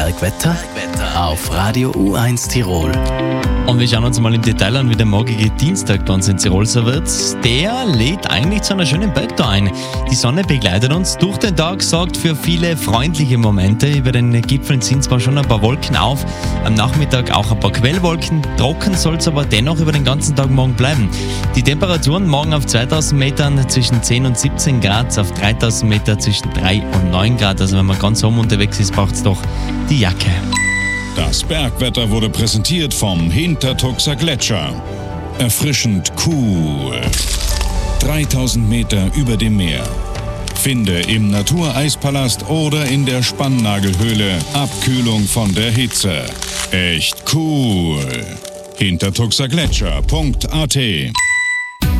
Bergwetter auf Radio U1 Tirol. Und wir schauen uns mal im Detail an, wie der morgige Dienstag bei uns in Tirol so wird. Der lädt eigentlich zu einer schönen Bergtour ein. Die Sonne begleitet uns durch den Tag, sorgt für viele freundliche Momente. Über den Gipfeln sind zwar schon ein paar Wolken auf, am Nachmittag auch ein paar Quellwolken. Trocken soll es aber dennoch über den ganzen Tag morgen bleiben. Die Temperaturen morgen auf 2000 Metern zwischen 10 und 17 Grad, auf 3000 Meter zwischen 3 und 9 Grad. Also wenn man ganz oben unterwegs ist, braucht es doch die Jacke. Das Bergwetter wurde präsentiert vom Hintertuxer Gletscher. Erfrischend cool. 3000 Meter über dem Meer. Finde im Natureispalast oder in der Spannnagelhöhle Abkühlung von der Hitze. Echt cool. Hintertuxergletscher.at